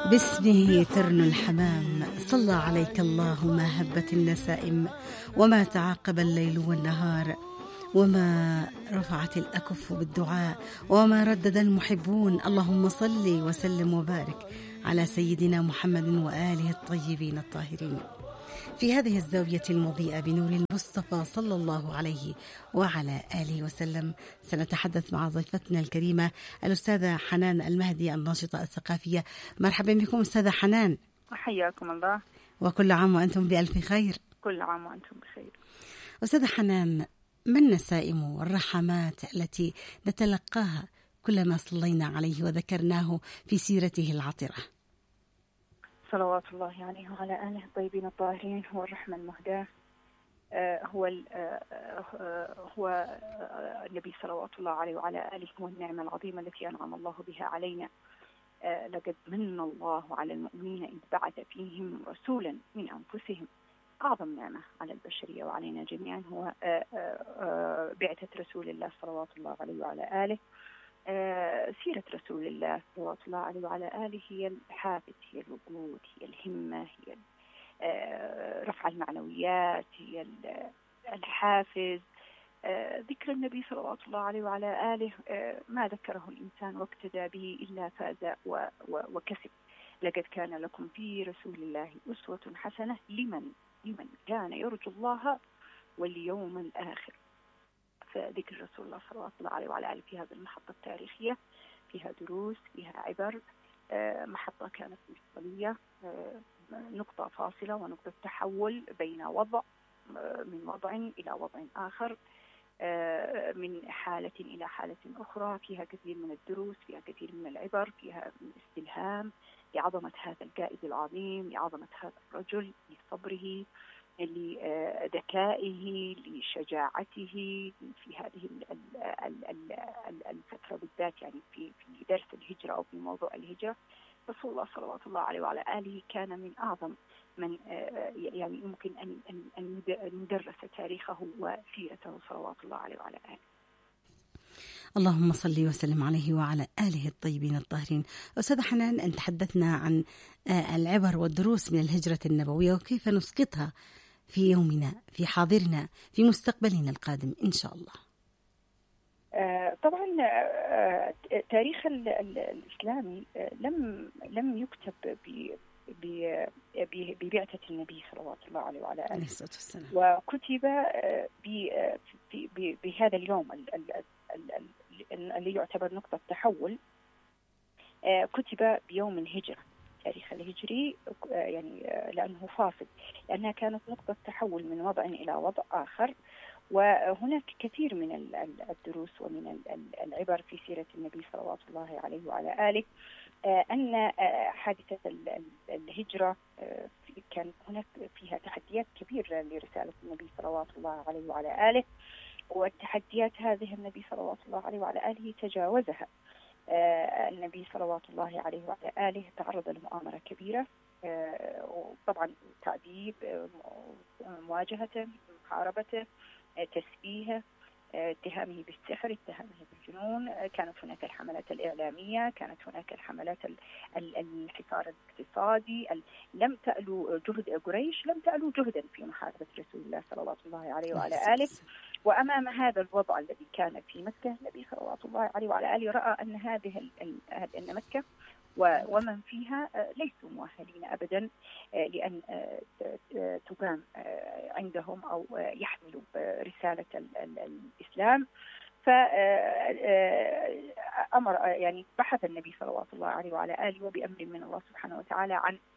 باسمه ترن الحمام، صلى عليك الله ما هبت النسائم، وما تعاقب الليل والنهار، وما رفعت الأكف بالدعاء، وما ردد المحبون. اللهم صل وسلم وبارك على سيدنا محمد وآله الطيبين الطاهرين. في هذه الزاوية المضيئة بنور المصطفى صلى الله عليه وعلى آله وسلم سنتحدث مع ضيفتنا الكريمة الأستاذة حنان المهدي، الناشطة الثقافية. مرحبا بكم أستاذة حنان. حياكم الله، وكل عام وأنتم بألف خير. كل عام وأنتم بخير. أستاذة حنان، ما النسائم والرحمات التي نتلقاها كلما صلينا عليه وذكرناه في سيرته العطرة؟ صلوات الله عليه وعلى آله الطيبين الطاهرين. هو الرحمة المهداة، هو النبي صلوات الله عليه وعلى آله، هو النعمة العظيمة التي أنعم الله بها علينا. لقد من الله على المؤمنين إذ بعث فيهم رسولا من أنفسهم. أعظم نعمة على البشرية وعلينا جميعا هو بعثة رسول الله صلوات الله عليه وعلى آله. سيرة رسول الله صلوات الله عليه وعلى آله هي الحافز، هي الوقود، هي الهمة، هي رفع المعنويات، هي الحافز. ذكر النبي صلوات الله عليه وعلى آله ما ذكره الإنسان واقتدى به إلا فاز وكسب. لقد كان لكم في رسول الله أسوة حسنة لمن كان يرجو الله واليوم الآخر. فذكر رسول الله صلوات الله عليه وعلى آله في هذه المحطة التاريخية فيها دروس، فيها عبر. محطة كانت مفصلية، نقطة فاصلة ونقطة تحول بين من وضع إلى وضع آخر، من حالة إلى حالة أخرى. فيها كثير من الدروس، فيها كثير من العبر، فيها استلهام لعظمة هذا القائد العظيم، لعظمة هذا الرجل، لصبره، لذكائه، لشجاعته في هذه الفترة بالذات، يعني في درس الهجرة أو في موضوع الهجرة. رسول الله صلوات الله عليه وعلى آله كان من أعظم من يعني يمكن أن ندرس تاريخه وسيرته صلوات الله عليه وعلى آله. اللهم صل وسلم عليه وعلى آله الطيبين الطاهرين. أستاذة حنان، أن تحدثنا عن العبر والدروس من الهجرة النبوية وكيف نسقطها في يومنا، في حاضرنا، في مستقبلنا القادم إن شاء الله. طبعا تاريخ الإسلامي لم يكتب ببعثة النبي صلوات الله عليه وعلى آله، وكتب بهذا اليوم اللي يعتبر نقطة تحول. كتب بيوم الهجرة، تاريخ الهجري، يعني لأنه فاصل، لأنها كانت نقطة تحول من وضع إلى وضع آخر. وهناك كثير من الدروس ومن العبر في سيرة النبي صلوات الله عليه وعلى آله. أن حادثة الهجرة كانت هناك فيها تحديات كبيرة لرسالة النبي صلوات الله عليه وعلى آله، والتحديات هذه النبي صلوات الله عليه وعلى آله تجاوزها. النبي صلوات الله عليه وعلى آله تعرض لمؤامرة كبيرة، وطبعا تعذيب، مواجهته، محاربته، تسفيهه، اتهامه بالسحر، اتهامه بالجنون. كانت هناك الحملات الإعلامية، كانت هناك الحملات الحصار الاقتصادي. لم تألو جهد قريش، لم تألو جهدا في محاربة رسول الله صلوات الله عليه وعلى آله. وأمام هذا الوضع الذي كان في مكة، النبي صلوات الله عليه وعلى آله رأى أن أن مكة ومن فيها ليسوا مؤهلين أبدا لأن تقام عندهم أو يحملوا رسالة الإسلام. فأمر، يعني بحث النبي صلوات الله عليه وعلى آله وبأمر من الله سبحانه وتعالى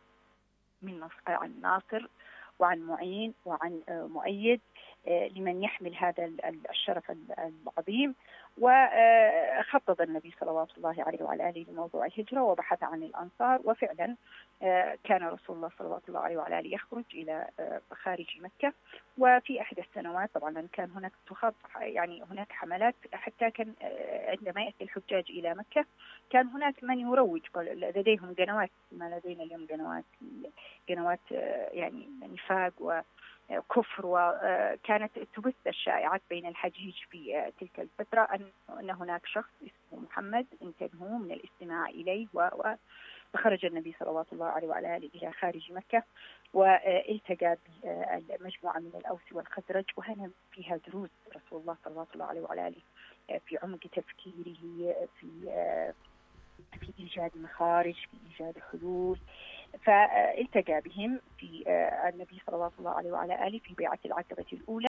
عن ناصر وعن معين وعن مؤيد لمن يحمل هذا الشرف العظيم. وخطط النبي صلوات الله عليه وعلى آله لموضوع الهجرة وبحث عن الأنصار. وفعلا كان رسول الله صلوات الله عليه وعلى آله يخرج إلى خارج مكة. وفي إحدى السنوات طبعا كان هناك يعني هناك حملات، حتى كان عندما يأتي الحجاج إلى مكة كان هناك من يروج، لديهم قنوات، ما لدينا اليوم قنوات يعني نفاق وكفر. وكانت تبث الشائعات بين الحجيج في تلك الفترة أن هناك شخص اسمه محمد، انتبهوا من الاستماع إليه فخرج النبي صلوات الله عليه وعلى آله إلى خارج مكة، والتقى بمجموعة من الأوس والخزرج، وهنا فيها دروس رسول الله صلوات الله عليه وعلى آله في عمق تفكيره، في إيجاد مخارج، في إيجاد حلول. فالتقى بهم في النبي صلوات الله عليه وعلى آله في بيعة العقبة الأولى،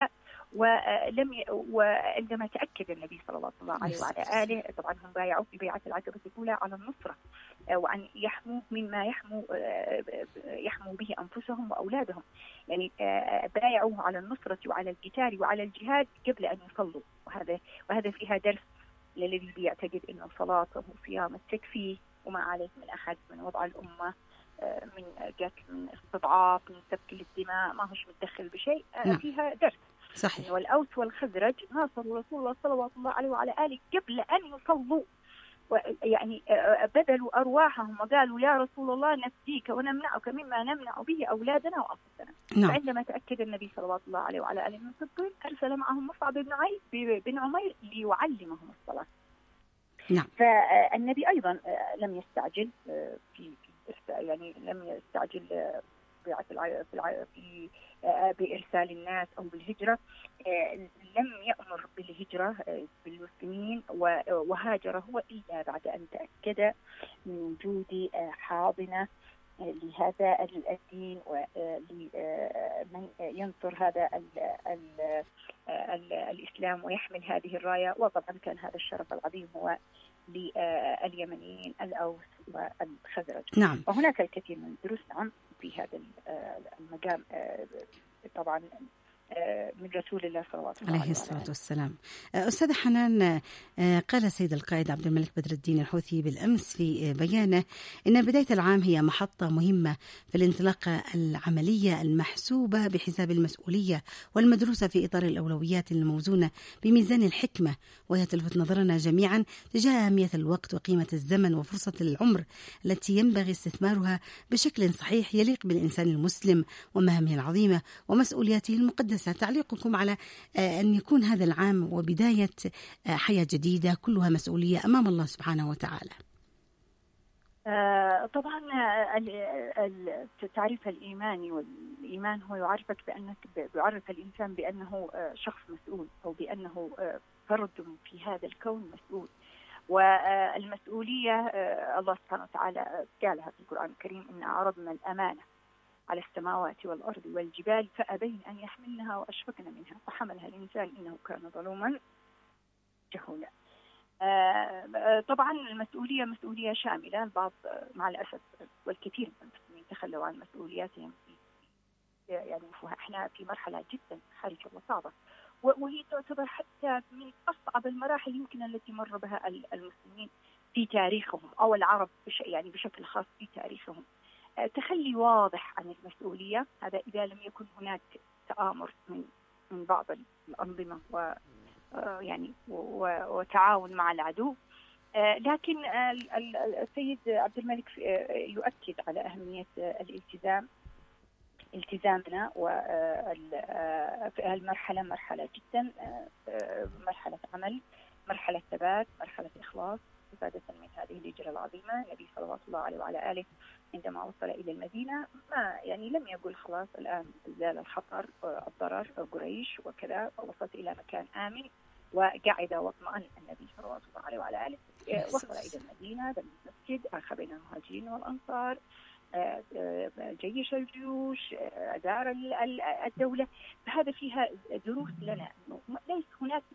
وعندما تأكد النبي صلوات الله عليه وعلى آله، طبعا هم بايعوا في بيعة العقبة الأولى على النصرة، وأن يحموا مما يحموا به أنفسهم وأولادهم، يعني بايعوه على النصرة وعلى القتال وعلى الجهاد قبل أن يصلوا. وهذا فيها درس للذي بيعتقد أن صلاته وصيامه تكفيه وما عليه من أحد من وضع الأمة، من قتل، من استضعاف، من سفك للدماء، ما هوش متدخل بشيء. فيها درس. صحيح. والأوس والخزرج ناصروا رسول الله صلوات الله عليه وعلى آله قبل أن يصلوا، يعني بذلوا أرواحهم وقالوا يا رسول الله نفديك ونمنعك مما نمنع به أولادنا وأنفسنا. فعندما تأكد النبي صلوات الله عليه وعلى آله من صدقهم، أرسل معهم مصعب بن عمير ليعلمهم الصلاة. نعم. فالنبي أيضا لم يستعجل يعني لم يستعجل بإرسال الناس أو بالهجرة. لم يأمر بالهجرة بالمسلمين وهاجر هو إلا بعد أن تأكد من وجود حاضنة لهذا الدين ولمن ينصر هذا الإسلام ويحمل هذه الراية. وطبعا كان هذا الشرف العظيم هو لليمنيين الأوس والخزرج. نعم. وهناك الكثير من الدروس نعم في هذا المقام طبعا من رسول الله صلى الله عليه الصلاة والسلام. أستاذة حنان، قال السيد القائد عبد الملك بدر الدين الحوثي بالأمس في بيانه إن بداية العام هي محطة مهمة في الانطلاقة العملية المحسوبة بحساب المسؤولية والمدروسة في إطار الأولويات الموزونة بميزان الحكمة، وهي تلفت نظرنا جميعا تجاه أهمية الوقت وقيمة الزمن وفرصة العمر التي ينبغي استثمارها بشكل صحيح يليق بالإنسان المسلم ومهامه العظيمة ومسؤولياته المقدسة. تعليقكم على أن يكون هذا العام وبداية حياة جديدة كلها مسؤولية أمام الله سبحانه وتعالى؟ طبعا التعريف الإيماني، والإيمان هو يعرف الإنسان بأنه شخص مسؤول، أو بأنه فرد في هذا الكون مسؤول. والمسؤولية الله سبحانه وتعالى قالها في القرآن الكريم: إن عرضنا الأمانة على السماوات والأرض والجبال فأبين أن يحملنها وأشفقن منها وحملها الإنسان إنه كان ظلوما جهولا. طبعا المسؤولية مسؤولية شاملة. البعض مع الأسف والكثير من المسلمين تخلوا عن مسؤولياتهم، يعني احنا في مرحلة جدا حرجة وصعبة، وهي تعتبر حتى من أصعب المراحل يمكن التي مر بها المسلمين في تاريخهم، أو العرب يعني بشكل خاص في تاريخهم. تخلي واضح عن المسؤولية، هذا إذا لم يكن هناك تآمر من بعض الأنظمة يعني وتعاون مع العدو. لكن السيد عبد الملك يؤكد على أهمية التزامنا، والمرحلة مرحلة جدا مرحلة عمل، مرحلة ثبات، مرحلة إخلاص، استفادة من هذه الهجرة العظيمة. النبي صلى الله عليه وعلى آله عندما وصل إلى المدينة ما يعني لم يقل خلاص الآن زال الخطر الضرر قريش وكذا، وصلت إلى مكان آمن وقعد واطمأن. النبي صلى الله عليه وعلى آله وصل إلى المدينة، بنى المسجد، أخى بين المهاجرين والأنصار، جيش الجيوش، أدار الدولة. فهذا فيها دروس لنا، ليس هناك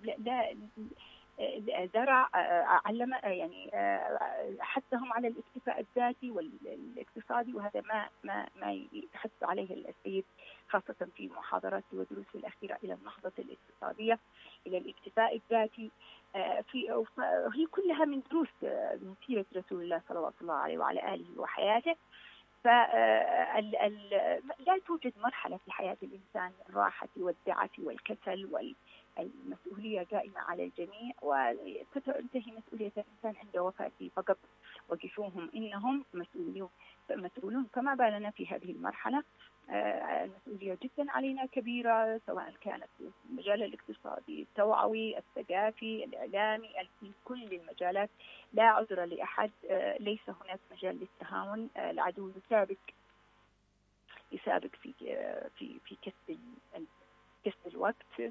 زرع علم يعني حثهم على الاكتفاء الذاتي والاقتصادي، وهذا ما يتحدث عليه السيد خاصة في محاضراته ودروسه الأخيرة إلى النهضة الاقتصادية، إلى الاكتفاء الذاتي. هي كلها من دروس من سيرة رسول الله صلى الله عليه وعلى آله وحياته. لا توجد مرحلة في حياة الإنسان الراحة والدعة والكسل والمسؤولية قائمة على الجميع، وتنتهي مسؤولية الإنسان عند وفاته فقط. وقفوهم إنهم مسؤولون. فما بالنا في هذه المرحلة. المسؤولية جدا علينا كبيرة، سواء كانت في المجال الاقتصادي، التوعوي، الثقافي، الإعلامي، في كل المجالات. لا عذر لأحد، ليس هناك مجال للتهاون. العدو يسابق في كسب الوقت، في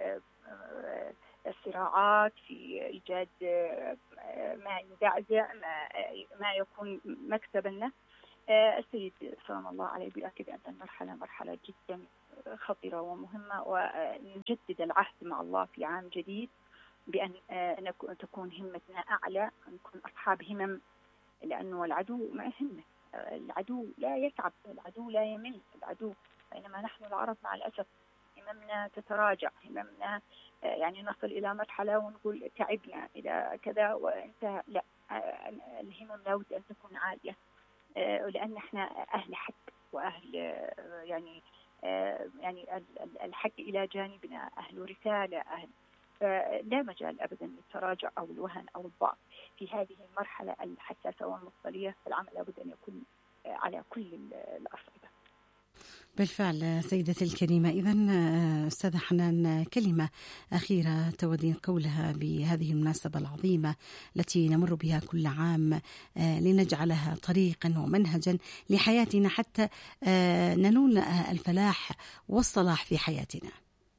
الصراعات، في إيجاد ما يزعزع، ما يكون مكسبا له. السيد صلى الله عليه بيؤكد أن المرحلة مرحلة جدا خطيرة ومهمة، ونجدد العهد مع الله في عام جديد بأن تكون همتنا أعلى، نكون أصحاب همم، لأنه العدو ما همه. العدو لا يتعب، العدو لا يمل، العدو. بينما نحن العرب مع الأسف هممنا تتراجع، هممنا يعني نصل إلى مرحلة ونقول تعبنا إلى كذا وانتهى. لا، الهمم لابد أن تكون عالية، لأن احنا أهل حق وأهل يعني الحق إلى جانبنا، أهل رسالة، أهل. لا مجال أبدا للتراجع أو الوهن أو الضعف في هذه المرحلة الحساسة والمفصلية. فالعمل لابد أن يكون على كل الأصعدة. بالفعل سيدتي الكريمة. إذن أستاذة حنان، كلمة أخيرة تودين قولها بهذه المناسبة العظيمة التي نمر بها كل عام، لنجعلها طريقا ومنهجا لحياتنا حتى ننول الفلاح والصلاح في حياتنا.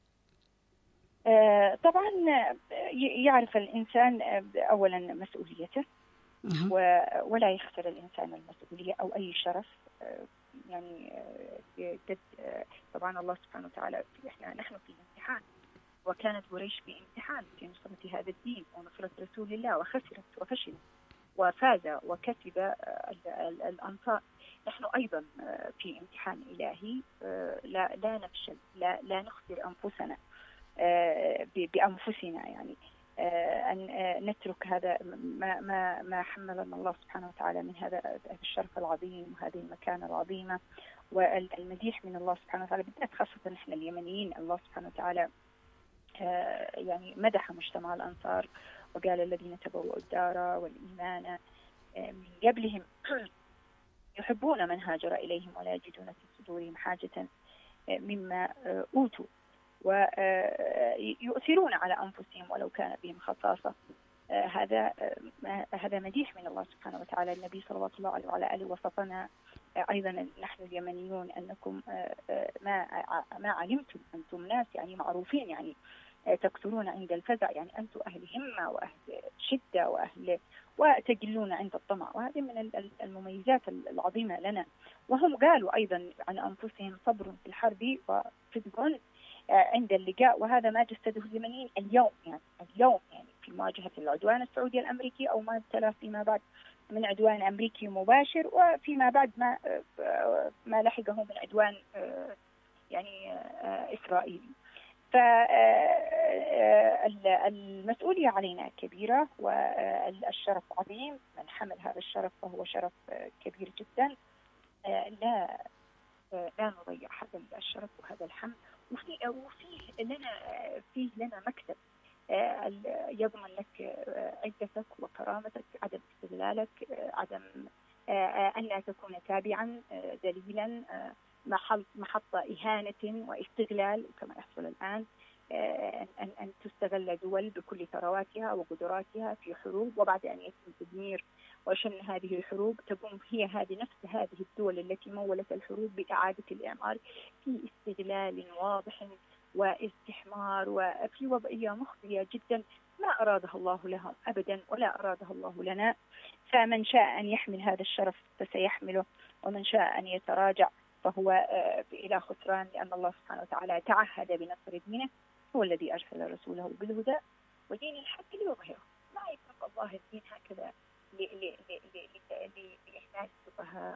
طبعا يعرف الإنسان أولا مسؤوليته، ولا يخسر الإنسان المسؤولية أو أي شرف. يعني طبعا الله سبحانه وتعالى، نحن في امتحان، وكانت قريش في امتحان في نصرة هذا الدين ونصرة رسول الله، وخسرت وفشلت، وفاز وكسب الأنصار. نحن أيضا في امتحان إلهي، لا نفشل، لا نخسر أنفسنا بأنفسنا، يعني أن نترك هذا ما حملنا الله سبحانه وتعالى من هذا الشرف العظيم وهذه المكانة العظيمة والمديح من الله سبحانه وتعالى، بالذات خاصة نحن اليمنيين. الله سبحانه وتعالى يعني مدح مجتمع الأنصار وقال: الذين تبوأوا الدار والإيمان من قبلهم يحبون من هاجر إليهم ولا يجدون في صدورهم حاجة مما أوتوا ويؤثرون على أنفسهم ولو كان بهم خصاصة. هذا مديح من الله سبحانه وتعالى. النبي صلى الله عليه وعلى آله وصفنا أيضا نحن اليمنيون أنكم ما علمتم، أنتم ناس يعني معروفين، يعني تكثرون عند الفزع، يعني أنتم أهل همة وأهل شدة وتجلون عند الطمع. وهذه من المميزات العظيمة لنا. وهم قالوا أيضا عن أنفسهم: صبر في الحرب وصدق عند اللقاء. وهذا ما جسده اليمنيين اليوم يعني في مواجهة العدوان السعودي الأمريكي، أو ما ابتلى فيما بعد من عدوان أمريكي مباشر، وفيما بعد ما لحقه من عدوان يعني إسرائيلي. فالمسؤولية علينا كبيرة والشرف عظيم. من حمل هذا الشرف فهو شرف كبير جدا. لا نضيع هذا الشرف وهذا الحمل. فيه لنا مكسب يضمن لك عزتك وكرامتك، عدم استغلالك، عدم أن لا تكون تابعا دليلا محط إهانة واستغلال كما يحصل الآن. أن تستغل دول بكل ثرواتها وقدراتها في حروب، وبعد أن يتم تدمير وشن هذه الحروب تقوم هي نفس هذه الدول التي مولت الحروب بإعادة الإعمار في استغلال واضح واستحمار وفي وضعية مخزية جدا ما أرادها الله لهم أبدا ولا أرادها الله لنا. فمن شاء أن يحمل هذا الشرف فسيحمله، ومن شاء أن يتراجع فهو إلى خسران، لأن الله سبحانه وتعالى تعهد بنصر دينه. هو الذي أرسل رسوله بالهدى ودين الحق ليظهره. ما يترك الله الدين هكذا لإحداث السفهاء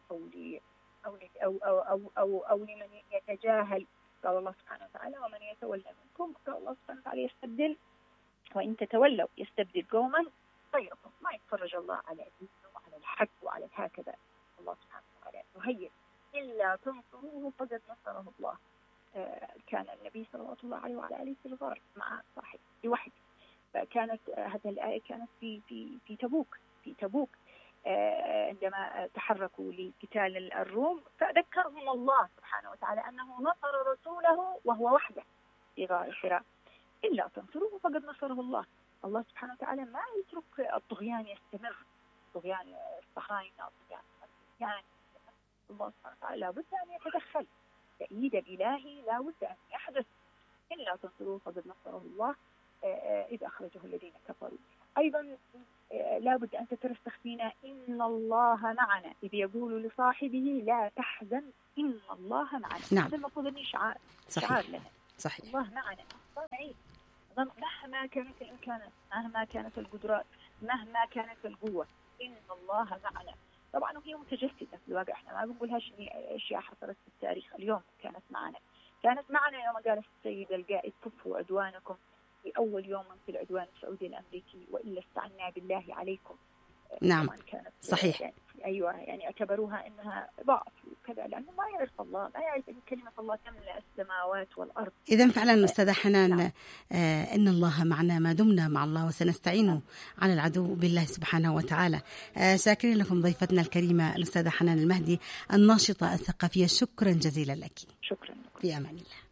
أو لمن يتجاهل. قال الله سبحانه وتعالى: ومن يتولى منكم، قال الله سبحانه وتعالى: يستبدل، وإن تتولوا يستبدل قوما غيركم. ما يتفرج الله على دينه وعلى الحق وعلى هكذا. الله سبحانه وتعالى يهيئ: إلا تنصروه فقد نصره الله. كان النبي صلى الله عليه وعلى آله في الغار مع صاحب لوحده، فكانت هذه الآية كانت في تبوك. عندما تحركوا لقتال الروم، فذكرهم الله سبحانه وتعالى أنه نصر رسوله وهو وحده في غار حراء. إلا تنصروه فقد نصره الله. الله سبحانه وتعالى ما يترك الطغيان يستمر، طغيان الصهاينة، طغيان الله سبحانه وتعالى لابد أن يتدخل، تأييد الإلهي لابد أن يحدث. إلا تنصروه فقد نصره الله إذ أخرجه الذين كفروا. أيضا لابد أن تترسخ فينا إن الله معنا، إذ يقول لصاحبه لا تحزن إن الله معنا. نعم. هذا المفروض أن شعار لنا. صحيح. الله معنا، الله معين مهما كانت الإمكانات، مهما كانت القدرات، مهما كانت القوة، إن الله معنا. طبعا وهي متجسدة في الواقع، احنا ما بنقولهاش أشياء حصلت في التاريخ. اليوم كانت معنا يوم قال السيد القائد كفوا عدوانكم في أول يوم في العدوان السعودي الأمريكي وإلا استعنا بالله عليكم. نعم صحيح. يعني أيوة، يعني اعتبروها إنها ضعف وكذا، لأنه ما يعرف الله، ما يعرف أن كلمة الله تملأ السماوات والأرض. إذن فعلا أستاذة حنان، إن الله معنا ما دمنا مع الله، وسنستعين على العدو بالله سبحانه وتعالى. شاكرين لكم ضيفتنا الكريمة الأستاذة حنان المهدي، الناشطة الثقافية. شكرا جزيلا لك. شكرا لكم. في أمان الله.